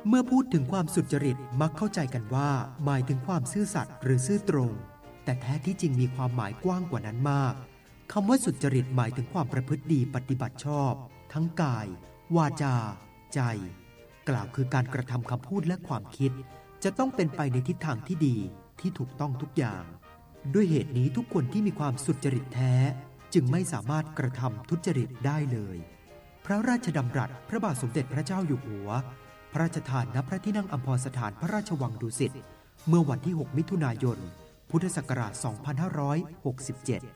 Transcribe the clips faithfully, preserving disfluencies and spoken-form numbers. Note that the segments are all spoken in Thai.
เมื่อพูดถึงความสุจริตมักเข้าใจกันว่าหมายถึงความซื่อสัตย์หรือซื่อตรงแต่แท้ที่จริงมีความหมายกว้างกว่านั้นมากคำว่าสุจริตหมายถึงความประพฤติดีปฏิบัติชอบทั้งกายวาจาใจกล่าวคือการกระทำคำพูดและความคิดจะต้องเป็นไปในทิศทางที่ดีที่ถูกต้องทุกอย่างด้วยเหตุนี้ทุกคนที่มีความสุจริตแท้จึงไม่สามารถกระทำทุจริตได้เลยพระราชดำรัสพระบาทสมเด็จพระเจ้าอยู่หัวพระราชทานณพระที่นั่งอัมพรสถานพระราชวังดุสิตเมื่อวันที่หกมิถุนายนพุทธศักราชสองพันห้าร้อยหกสิบเจ็ด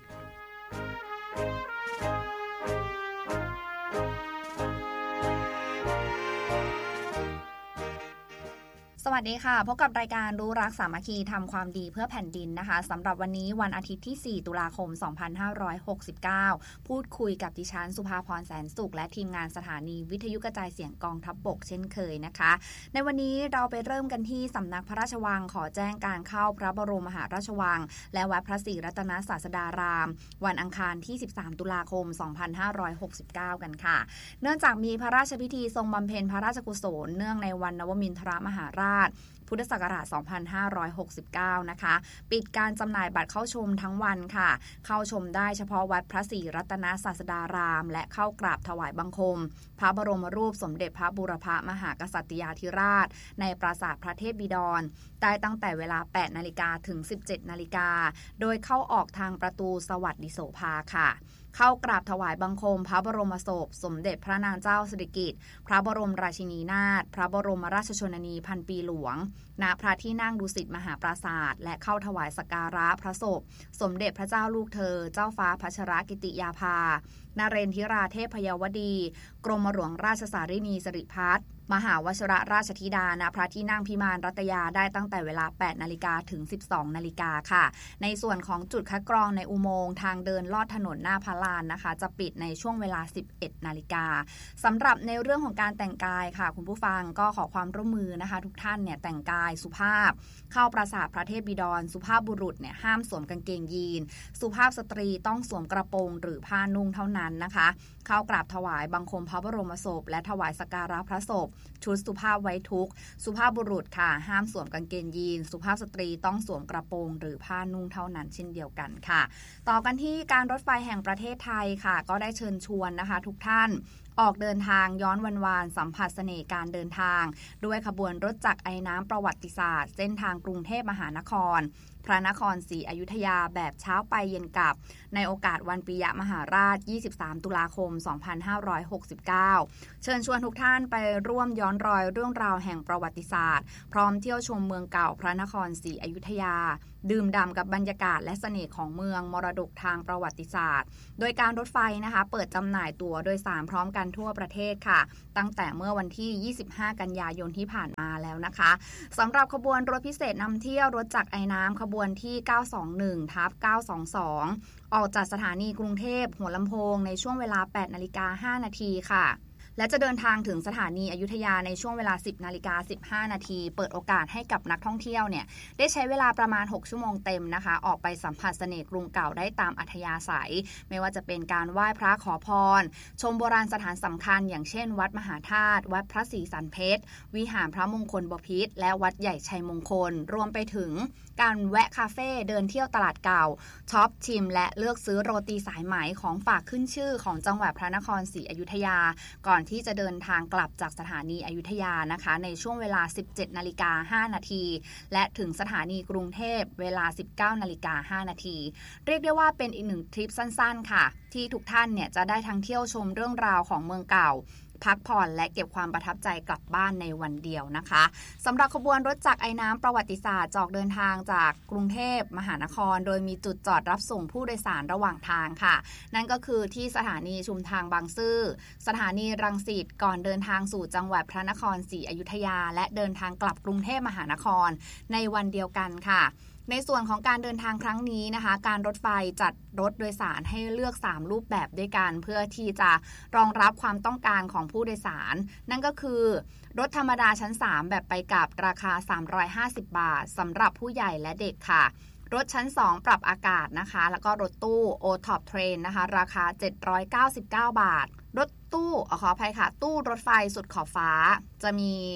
สวัสดีค่ะพบกับรายการรู้รักสามัคคีทำความดีเพื่อแผ่นดินนะคะสำหรับวันนี้วันอาทิตย์ที่สี่ตุลาคมสองพันห้าร้อยหกสิบเก้าพูดคุยกับดิฉันสุภาพรแสนสุขและทีมงานสถานีวิทยุกระจายเสียงกองทัพบกเช่นเคยนะคะในวันนี้เราไปเริ่มกันที่สำนักพระราชวังขอแจ้งการเข้าพระบรมมหาราชวังและวัดพระศรีรัตนศาสดารามวันอังคารที่สิบสามตุลาคมสองพันห้าร้อยหกสิบเก้ากันค่ะเนื่องจากมีพระราชพิธีทรงบำเพ็ญพระราชกุศลเนื่องในวันนวมินทรมหาราชพุทธศักราชสองพันห้าร้อยหกสิบเก้านะคะปิดการจำหน่ายบัตรเข้าชมทั้งวันค่ะเข้าชมได้เฉพาะวัดพระศรีรัตนศาสดารามและเข้ากราบถวายบังคมพระบรมรูปสมเด็จพระบูรพมหากษัตริยาธิราชในปราสาทพระเทพบิดรได้ตั้งแต่เวลา แปดนาฬิกา ถึง สิบเจ็ดนาฬิกาโดยเข้าออกทางประตูสวัสดิโสภาค่ะเข้ากราบถวายบังคมพระบรมศพสมเด็จพระนางเจ้าสิริกิติ์พระบรมราชินีนาถพระบรมราชชนนีพันปีหลวงณพระที่นั่งดุสิตมหาปราสาทและเข้าถวายสักการะพระศพสมเด็จพระเจ้าลูกเธอเจ้าฟ้าพัชรกิติยาภานเรนทิราเทพพยวดีกรมหลวงราชสารินีสิริพัฒน์มหาวชิรราชธิดาณพระที่นั่งพิมานรัตยาได้ตั้งแต่เวลา แปดนาฬิกา ถึง สิบสองนาฬิกาค่ะในส่วนของจุดคัดกรองในอุโมงค์ทางเดินลอดถนนหน้าพระลานนะคะจะปิดในช่วงเวลา สิบเอ็ดนาฬิกาสำหรับในเรื่องของการแต่งกายค่ะคุณผู้ฟังก็ขอความร่วมมือนะคะทุกท่านเนี่ยแต่งกายสุภาพเข้าปราสาทพระเทพบิดรสุภาพบุรุษเนี่ยห้ามสวมกางเกงยีนสุภาพสตรีต้องสวมกระโปรงหรือผ้านุ่งเท่านั้นนะคะเข้ากราบถวายบังคมพระบรมศพและถวายสักการะพระศพชุดสุภาพไว้ทุกข์สุภาพบุรุษค่ะห้ามสวมกางเกงยีนสุภาพสตรีต้องสวมกระโปรงหรือผ้านุ่งเท่านั้นเช่นเดียวกันค่ะต่อกันที่การรถไฟแห่งประเทศไทยค่ะก็ได้เชิญชวนนะคะทุกท่านออกเดินทางย้อนวันวานสัมผัสเสน่ห์การเดินทางด้วยขบวนรถจักรไอน้ำประวัติศาสตร์เส้นทางกรุงเทพมหานครพระนครศรีอยุธยาแบบเช้าไปเย็นกลับในโอกาสวันปิยมหาราชยี่สิบสามตุลาคมสองพันห้าร้อยหกสิบเก้าเชิญชวนทุกท่านไปร่วมย้อนรอยเรื่องราวแห่งประวัติศาสตร์พร้อมเที่ยวชมเมืองเก่าพระนครศรีอยุธยาดื่มด่ำกับบรรยากาศและเสน่ห์ของเมืองมรดกทางประวัติศาสตร์โดยการรถไฟนะคะเปิดจำหน่ายตั๋วโดยสารพร้อมกันทั่วประเทศค่ะตั้งแต่เมื่อวันที่ยี่สิบห้ากันยายนที่ผ่านมาแล้วนะคะสำหรับขบวนรถพิเศษนำเที่ยวรถจักรไอน้ำขบวนที่ เก้าสองหนึ่ง ทับ เก้าสองสอง ออกจากสถานีกรุงเทพหัวลำโพงในช่วงเวลา แปดนาฬิกาห้านาทีค่ะและจะเดินทางถึงสถานีอยุธยาในช่วงเวลา สิบนาฬิกาสิบห้านาทีเปิดโอกาสให้กับนักท่องเที่ยวเนี่ยได้ใช้เวลาประมาณหกชั่วโมงเต็มนะคะออกไปสัมผัสเสน่ห์กรุงเก่าได้ตามอัธยาศัยไม่ว่าจะเป็นการไหว้พระขอพรชมโบราณสถานสำคัญอย่างเช่นวัดมหาธาตุวัดพระศรีสันเพชรวิหารพระมงคลบพิตรและวัดใหญ่ชัยมงคลรวมไปถึงการแวะคาเฟ่เดินเที่ยวตลาดเก่าช็อปชิมและเลือกซื้อโรตีสายไหมของฝากขึ้นชื่อของจังหวัดพระนครศรีอยุธยาก่อนที่จะเดินทางกลับจากสถานีอยุธยานะคะในช่วงเวลา สิบเจ็ดนาฬิกาห้านาทีและถึงสถานีกรุงเทพเวลา สิบเก้านาฬิกาห้านาทีเรียกได้ว่าเป็นอีกหนึ่งทริปสั้นๆค่ะที่ทุกท่านเนี่ยจะได้ทั้งเที่ยวชมเรื่องราวของเมืองเก่าพักผ่อนและเก็บความประทับใจกลับบ้านในวันเดียวนะคะสำหรับขบวนรถจักรไอน้ำประวัติศาสตร์ออกเดินทางจากกรุงเทพมหานครโดยมีจุดจอดรับส่งผู้โดยสารระหว่างทางค่ะนั่นก็คือที่สถานีชุมทางบางซื่อสถานีรังสิตก่อนเดินทางสู่จังหวัดพระนครศรีอยุธยาและเดินทางกลับกรุงเทพมหานครในวันเดียวกันค่ะในส่วนของการเดินทางครั้งนี้นะคะการรถไฟจัดรถโดยสารให้เลือกสามรูปแบบด้วยกันเพื่อที่จะรองรับความต้องการของผู้โดยสารนั่นก็คือรถธรรมดาชั้นสามแบบไปกลับราคาสามร้อยห้าสิบบาทสำหรับผู้ใหญ่และเด็กค่ะรถชั้นสองปรับอากาศนะคะแล้วก็รถตู้ โอ ท็อป Train นะคะราคาเจ็ดร้อยเก้าสิบเก้าบาทรถตู้ขออภัยค่ะตู้รถไฟสุดขอบฟ้าจะมี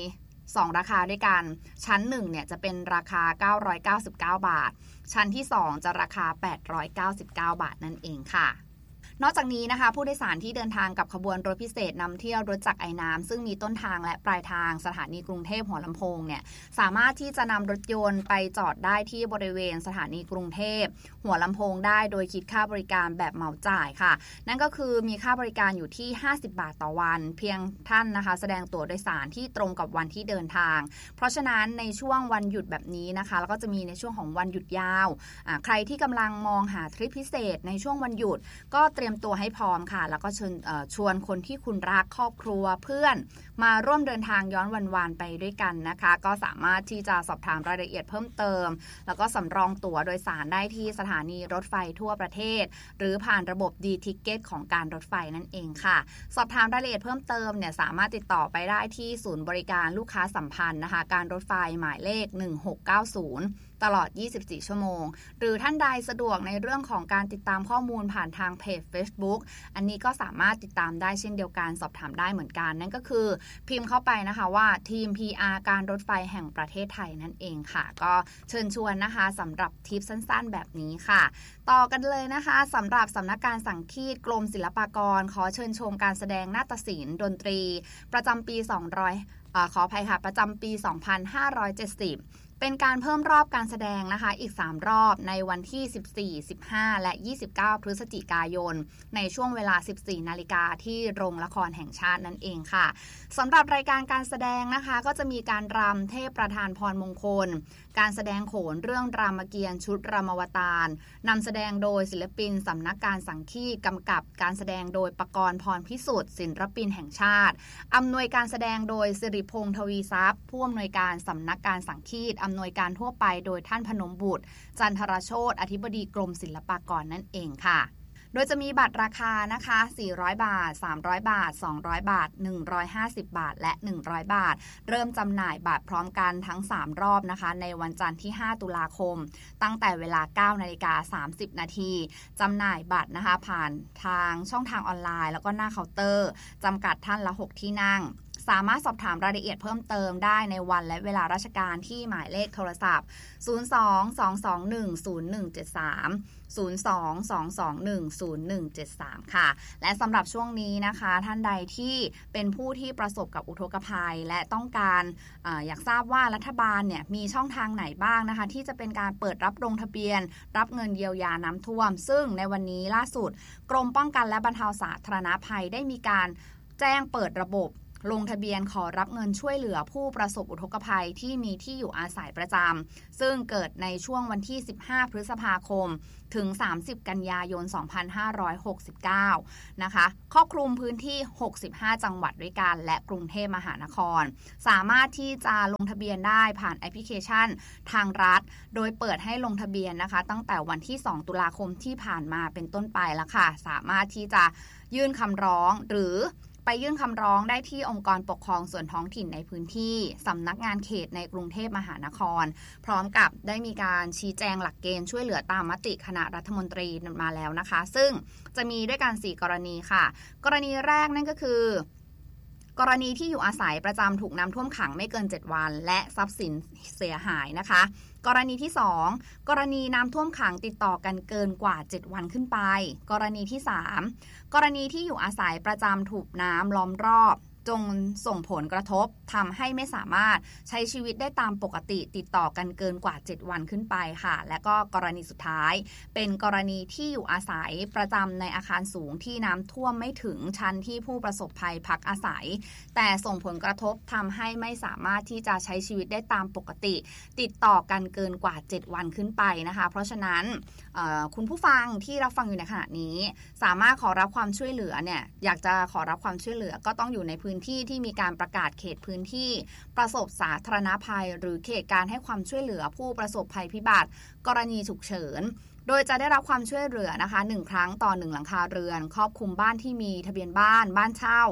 สองราคาด้วยกันชั้นหนึ่งเนี่ยจะเป็นราคาเก้าร้อยเก้าสิบเก้าบาทชั้นที่สองจะราคาแปดร้อยเก้าสิบเก้าบาทนั่นเองค่ะนอกจากนี้นะคะผู้โดยสารที่เดินทางกับขบวนรถพิเศษนำเที่ยวรถจักรไอน้ำซึ่งมีต้นทางและปลายทางสถานีกรุงเทพหัวลำโพงเนี่ยสามารถที่จะนำรถยนต์ไปจอดได้ที่บริเวณสถานีกรุงเทพหัวลำโพงได้โดยคิดค่าบริการแบบเหมาจ่ายค่ะนั่นก็คือมีค่าบริการอยู่ที่ห้าสิบบาทต่อวันเพียงท่านนะคะแสดงตั๋วโดยสารที่ตรงกับวันที่เดินทางเพราะฉะนั้นในช่วงวันหยุดแบบนี้นะคะแล้วก็จะมีในช่วงของวันหยุดยาวใครที่กำลังมองหาทริปพิเศษในช่วงวันหยุดก็เตรียมตัวให้พร้อมค่ะแล้วก็เชิญชวนคนที่คุณรักครอบครัวเพื่อนมาร่วมเดินทางย้อนวันๆไปด้วยกันนะคะก็สามารถที่จะสอบถามรายละเอียดเพิ่มเติมแล้วก็สำรองตั๋วโดยสารได้ที่สถานีรถไฟทั่วประเทศหรือผ่านระบบ D-Ticket ของการรถไฟนั่นเองค่ะสอบถามรายละเอียดเพิ่มเติมเนี่ยสามารถติดต่อไปได้ที่ศูนย์บริการลูกค้าสัมพันธ์นะคะการรถไฟหมายเลขหนึ่งหกเก้าศูนย์ตลอดยี่สิบสี่ชั่วโมงหรือท่านใดสะดวกในเรื่องของการติดตามข้อมูลผ่านทางเพจ Facebook อันนี้ก็สามารถติดตามได้เช่นเดียวกันสอบถามได้เหมือนกันนั่นก็คือพิมพ์เข้าไปนะคะว่าทีม พี อาร์ การรถไฟแห่งประเทศไทยนั่นเองค่ะก็เชิญชวนนะคะสำหรับทิปสั้นๆแบบนี้ค่ะต่อกันเลยนะคะสำหรับสำนักการสังคีตกรมศิลปากรขอเชิญชมการแสดงนาฏศิลป์ดนตรีประจำปีสองร้อยอ่าขออภัยค่ะประจำปีสองพันห้าร้อยเจ็ดสิบเป็นการเพิ่มรอบการแสดงนะคะอีกสามรอบในวันที่สิบสี่ สิบห้าและยี่สิบเก้าพฤศจิกายนในช่วงเวลา สิบสี่นาฬิกาที่โรงละครแห่งชาตินั่นเองค่ะสำหรับรายการการแสดงนะคะก็จะมีการรำเทพประธานพรมงคลการแสดงโขนเรื่องรามเกียรติ์ชุดรามาวตารนำแสดงโดยศิลปินสำนักการสังคีตกำกับการแสดงโดยปกรณ์พรพิสุทธิ์ศิลปินแห่งชาติอำนวยการแสดงโดยสิริพงษ์ทวีทรัพย์ผู้อำนวยการสำนักการสังคีตอำนวยการทั่วไปโดยท่านพนมบุตรจันทรโชติอธิบดีกรมศิลปากรนั่นเองค่ะโดยจะมีบัตรราคานะคะสี่ร้อยบาทสามร้อยบาทสองร้อยบาทหนึ่งร้อยห้าสิบบาทและหนึ่งร้อยบาทเริ่มจำหน่ายบัตรพร้อมกันทั้งสามรอบนะคะในวันจันทร์ที่ห้าตุลาคมตั้งแต่เวลา เก้านาฬิกาสามสิบนาทีจำหน่ายบัตรนะคะผ่านทางช่องทางออนไลน์แล้วก็หน้าเคาน์เตอร์จำกัดท่านละหกที่นั่งสามารถสอบถามรายละเอียดเพิ่มเติมได้ในวันและเวลาราชการที่หมายเลขโทรศัพท์ศูนย์ สอง สอง สอง หนึ่ง ศูนย์ หนึ่ง เจ็ด สาม ศูนย์ สอง สอง สอง หนึ่ง ศูนย์ หนึ่ง เจ็ด สามค่ะและสำหรับช่วงนี้นะคะท่านใดที่เป็นผู้ที่ประสบกับอุทกภัยและต้องการ อ, อยากทราบว่ารัฐบาลเนี่ยมีช่องทางไหนบ้างนะคะที่จะเป็นการเปิดรับลงทะเบียนรับเงินเยียวยาน้ำท่วมซึ่งในวันนี้ล่าสุดกรมป้องกันและบรรเทาสาธารณภัยได้มีการแจ้งเปิดระบบลงทะเบียนขอรับเงินช่วยเหลือผู้ประสบอุทกภัยที่มีที่อยู่อาศัยประจำซึ่งเกิดในช่วงวันที่สิบห้าพฤษภาคมถึงสามสิบกันยายนสองพันห้าร้อยหกสิบเก้านะคะครอบคลุมพื้นที่หกสิบห้าจังหวัดด้วยกันและกรุงเทพมหานครสามารถที่จะลงทะเบียนได้ผ่านแอปพลิเคชันทางรัฐโดยเปิดให้ลงทะเบียนนะคะตั้งแต่วันที่สองตุลาคมที่ผ่านมาเป็นต้นไปแล้วค่ะสามารถที่จะยื่นคำร้องหรือไปยื่นคำร้องได้ที่องค์กรปกครองส่วนท้องถิ่นในพื้นที่สำนักงานเขตในกรุงเทพมหานครพร้อมกับได้มีการชี้แจงหลักเกณฑ์ช่วยเหลือตามมติคณะรัฐมนตรีมาแล้วนะคะซึ่งจะมีด้วยกันสี่กรณีค่ะกรณีแรกนั่นก็คือกรณีที่อยู่อาศัยประจำถูกน้ำท่วมขังไม่เกินเจ็ดวันและทรัพย์สินเสียหายนะคะกรณีที่สองกรณีน้ำท่วมขังติดต่อกันเกินกว่าเจ็ดวันขึ้นไปกรณีที่สามกรณีที่อยู่อาศัยประจำถูกน้ำล้อมรอบจงส่งผลกระทบทำให้ไม่สามารถใช้ชีวิตได้ตามปกติติดต่อกันเกินกว่าเจ็ดวันขึ้นไปค่ะและก็กรณีสุดท้ายเป็นกรณีที่อยู่อาศัยประจำในอาคารสูงที่น้ำท่วมไม่ถึงชั้นที่ผู้ประสบภัยพักอาศัยแต่ส่งผลกระทบทำให้ไม่สามารถที่จะใช้ชีวิตได้ตามปกติติดต่อกันเกินกว่าเจ็ดวันขึ้นไปนะคะเพราะฉะนั้นคุณผู้ฟังที่รับฟังอยู่ในขณะนี้สามารถขอรับความช่วยเหลือเนี่ยอยากจะขอรับความช่วยเหลือก็ต้องอยู่ในพื้นที่ที่มีการประกาศเขตพื้นที่ประสบสาธารณภัยหรือเขตการให้ความช่วยเหลือผู้ประสบภัยพิบัติกรณีฉุกเฉินโดยจะได้รับความช่วยเหลือนะคะหนึ่งครั้งต่อหนึ่งหลังคาเรือนครอบคลุมบ้านที่มีทะเบียนบ้านบ้านเช่า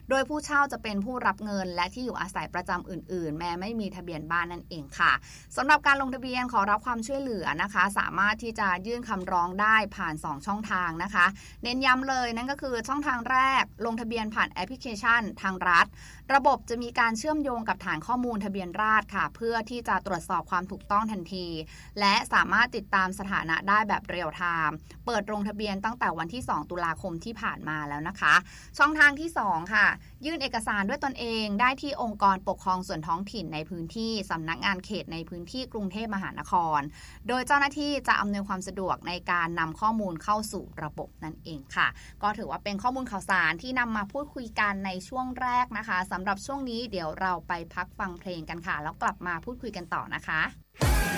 โดยผู้เช่าจะเป็นผู้รับเงินและที่อยู่อาศัยประจำอื่นๆแม้ไม่มีทะเบียนบ้านนั่นเองค่ะสำหรับการลงทะเบียนขอรับความช่วยเหลือนะคะสามารถที่จะยื่นคำร้องได้ผ่านสองช่องทางนะคะเน้นย้ำเลยนั่นก็คือช่องทางแรกลงทะเบียนผ่านแอปพลิเคชันทางรัฐระบบจะมีการเชื่อมโยงกับฐานข้อมูลทะเบียนราษฎร์ค่ะเพื่อที่จะตรวจสอบความถูกต้องทันทีและสามารถติดตามสถานะได้แบบเรียลไทม์เปิดลงทะเบียนตั้งแต่วันที่สองตุลาคมที่ผ่านมาแล้วนะคะช่องทางที่สองค่ะยื่นเอกสารด้วยตนเองได้ที่องค์กรปกครองส่วนท้องถิ่นในพื้นที่สำนักงานเขตในพื้นที่กรุงเทพมหานครโดยเจ้าหน้าที่จะอำนวยความสะดวกในการนำข้อมูลเข้าสู่ระบบนั่นเองค่ะก็ถือว่าเป็นข้อมูลข่าวสารที่นำมาพูดคุยกันในช่วงแรกนะคะสำหรับช่วงนี้เดี๋ยวเราไปพักฟังเพลงกันค่ะแล้วกลับมาพูดคุยกันต่อนะคะ